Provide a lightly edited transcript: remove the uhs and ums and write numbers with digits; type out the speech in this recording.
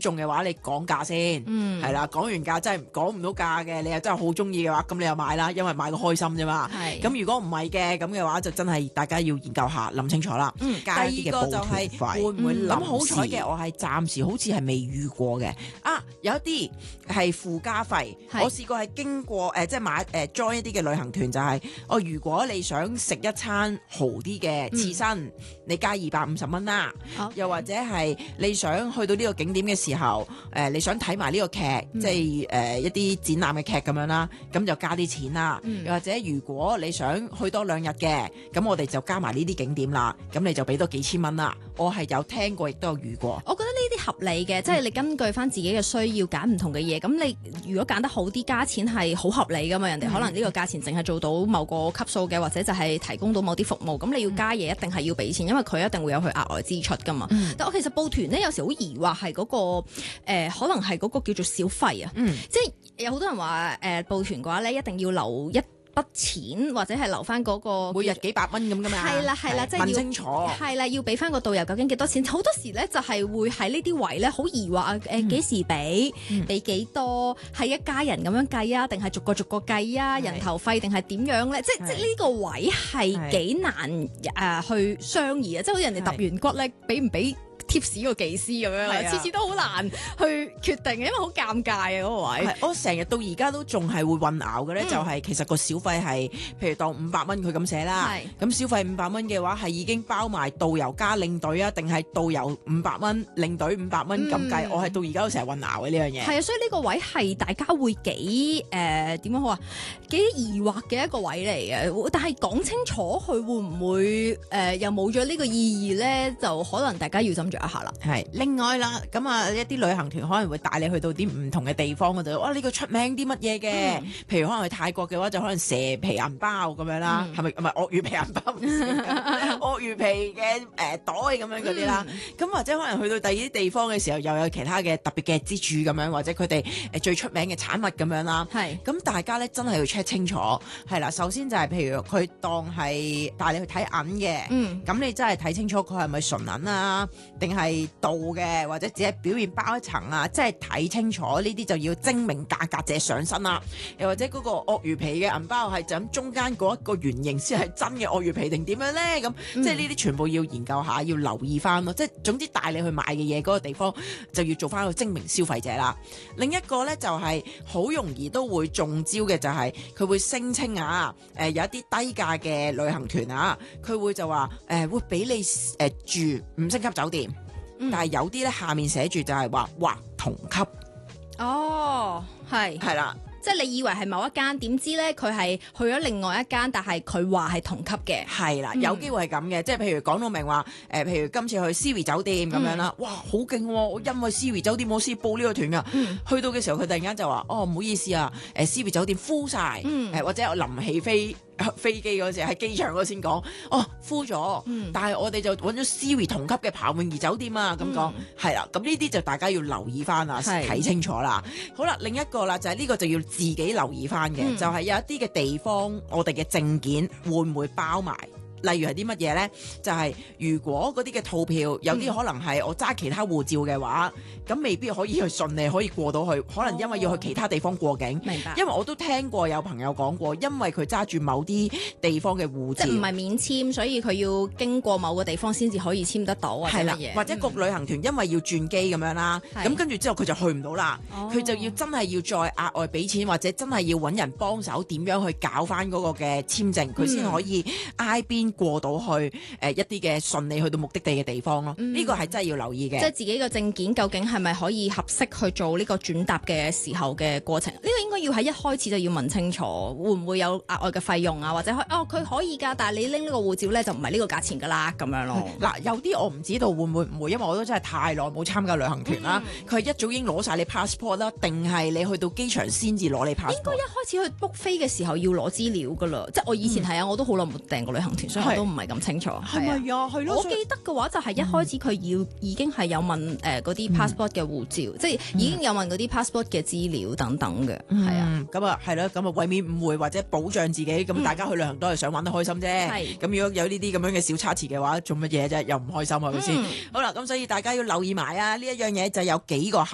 中嘅話，你講價先，係啦，講完價真係講唔到價嘅，你又真係好中意嘅話，咁你又買啦，因為買個開心啫嘛。咁如果唔係嘅咁嘅話，就真係大家要研究下，諗清楚啦。第二個就係會唔會咁好彩嘅？我係暫時好似係未遇過嘅。有一啲係附加費，我試過係經過即係買join 一啲嘅旅行團，就係如果你想食一餐豪啲嘅刺身，你加250蚊啦。又或者係你想去到呢個景點嘅時候，你想睇埋呢個劇，即係一啲展覽嘅劇咁樣啦，咁就加啲錢啦。又或者如果你想去多2日嘅，咁我哋就加埋呢啲景點啦，咁你就俾多幾千蚊啦。我係有聽過，亦都有遇過。 我覺得呢啲合理嘅，即係你根據翻自己嘅需要揀唔同嘅嘢。咁你如果揀得好啲，加錢係好合理噶嘛。人哋可能呢個價錢淨係做到某個級數嘅，或者就係提供到某啲服務。咁你要加嘢，一定係要俾錢，因為佢一定會有佢額外支出噶嘛。但我其實報團呢，有時好疑惑係嗰個可能係嗰個叫做小費啊。即係有好多人話報團嘅話咧，一定要留一筆錢或者係留翻嗰個每日幾百蚊咁噶嘛。係啦，即係問清楚。係啦，要俾翻個導遊究竟幾多錢？好多時咧就係會喺呢啲位咧好疑惑啊！幾時俾幾多？係一家人咁樣計啊，定係逐個計啊？人頭費定係點樣咧？即係呢個位係幾難去商議啊！即係好似人哋揼完骨咧，俾唔俾貼士個技師咁樣，次次都好難去決定嘅，因為好尷尬啊嗰個位。 我成日到而家都仲係會混淆嘅咧，就係其實個小費係，譬如當500蚊佢咁寫啦，咁小費500蚊嘅話係已經包埋導遊加領隊啊，定係導遊500蚊，領隊500蚊咁計？我係到而家都成日混淆嘅呢樣嘢。 係啊，所以呢個位係大家會幾點樣好啊？幾疑惑嘅一個位嚟嘅，但係講清楚佢會唔會又冇咗呢個意義咧？就可能大家要斟酌一下啦。 係另外啦，咁一啲旅行團可能會帶你去到啲唔同嘅地方嗰度，哇！呢個出名啲乜嘢嘅？譬如可能去泰國嘅話，就可能蛇皮銀包咁樣啦，係咪唔係鱷魚皮銀包？鱷魚皮嘅袋咁樣嗰啲啦。咁或者可能去到第二啲地方嘅時候，又有其他嘅特別嘅之處咁樣，或者佢哋最出名嘅產物咁樣啦。咁大家咧真係要 check 清楚。係啦，首先就係譬如佢當係帶你去睇銀嘅，咁你真係睇清楚佢係咪純銀啊，定係鍍嘅，或者只係表面包一層啊，即係睇清楚呢啲就要精明價格者上身啦。又或者嗰個鱷魚皮嘅銀包係就咁中間嗰一個圓形先係真嘅鱷魚皮定點樣咧？咁即係呢啲全部要研究下，要留意翻咯。即係總之帶你去買嘅嘢嗰個地方就要做翻個精明消費者啦。另一個咧就係好容易都會中招嘅，就係佢會聲稱有一啲低價嘅旅行團佢會就話會俾你住5星級酒店，但係有啲咧下面寫住就係話或同級。係啦。 即係你以為係某一間，點知咧佢係去咗另外一間，但係佢話係同級嘅。 係啦，有機會係咁嘅，即係譬如講到明話，譬如今次去 Siri 酒店咁樣啦，哇，好勁喎！我因為 Siri 酒店我先報呢個團噶，去到嘅時候佢突然間就話，唔好意思啊，Siri 酒店 full 晒，或者我臨起飛機嗰時喺機場嗰先講，full 咗，但係我哋就揾咗 Siri 同級嘅彭泳儀酒店啊，咁講係啦，咁呢啲就大家要留意翻啊，睇清楚啦。好啦，另一個啦就係呢個就要自己留意翻嘅，就係有一啲嘅地方，我哋嘅證件會唔會包埋？例如係啲乜嘢咧？就係如果嗰啲嘅套票有啲可能係我揸其他護照嘅話，咁未必可以去順利可以過到去，可能因為要去其他地方過境。 明白。 因為我都聽過有朋友講過，因為佢揸住某啲地方嘅護照， 即係唔係免簽，所以佢要經過某個地方先至可以簽得到， 係啦，或者個旅行團因為要轉機咁樣啦，咁跟住之後佢就去唔到啦，佢就要真係要再額外俾錢，或者真係要揾人幫手點樣去搞翻嗰個嘅簽證，佢先可以挨邊過到去一啲嘅順利去到目的地嘅地方咯。呢個係真係要留意嘅。 即係自己個證件究竟係咪可以合適去做呢個轉搭嘅時候嘅過程？呢個應該要喺一開始就要問清楚，會唔會有額外嘅費用啊？或者佢可以㗎，但係你拎呢個護照咧就唔係呢個價錢㗎啦，咁樣咯。 嗱，有啲我唔知道會唔會，因為我都真係太耐冇參加旅行團啦。佢係一早已經攞晒你 passport 啦，定係你去到機場先至攞你 passport？應該一開始去 book 飛嘅時候要攞資料㗎啦。即係我以前係啊，我都好耐冇訂過旅行團，所以我都唔係咁清楚。 係咪啊？係咯。 我記得嘅話就係一開始佢已經係有問嗰啲 passport 嘅護照，即係已經有問嗰啲 passport 嘅資料等等嘅。係啊。 咁啊係咯，咁啊為免誤會或者保障自己，咁大家去旅行都係想玩得開心啫。係。咁如果有呢啲咁樣嘅小差池嘅話，做乜嘢啫？又唔開心係咪先？好啦，咁所以大家要留意埋啊！呢一樣嘢就有幾個